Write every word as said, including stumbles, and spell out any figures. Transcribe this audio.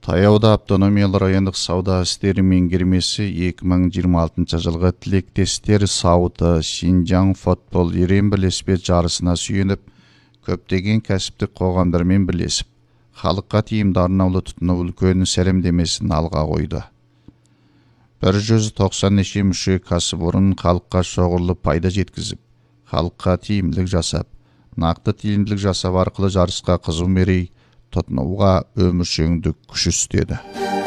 Таяуда автономиялы райондық сауда істері меңгермесі екі мың жиырма алтыншы жылғы тілектестер сауыты Шинжаң футбол ерен бірлеспе жарысына сүйеніп, көптеген кәсіптік қоғамдармен бірлесіп, халыққа тиімді арнаулы тұтыну үлкен сәлемдемесін алға қойды. бір жүз тоқсан неше мүше кәсіпорын халыққа шоғырлы пайда жеткізіп, халыққа тиімділік жасап, нақты тиімділік жасап арқылы жарысқа қызу мерей тұтынуға өміршеңдік күш істеді.